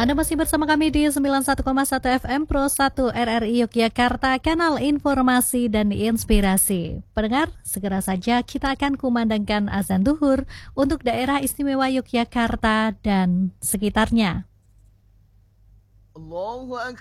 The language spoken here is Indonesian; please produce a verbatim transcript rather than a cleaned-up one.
Anda masih bersama kami di sembilan puluh satu koma satu F M Pro satu R R I Yogyakarta, kanal informasi dan inspirasi. Pendengar, segera saja kita akan kumandangkan azan duhur untuk daerah istimewa Yogyakarta dan sekitarnya. Allahu Akbar.